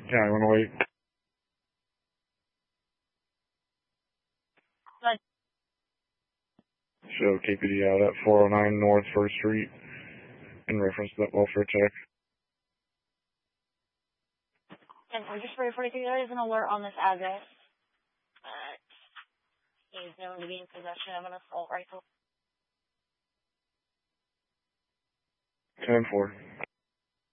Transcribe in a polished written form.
Yeah, I want to wait. Show KPD out at 409 North 1st Street in reference to that welfare check. And we're just referring to there is an alert on this address. He's known to be in possession of an assault rifle. 10-4.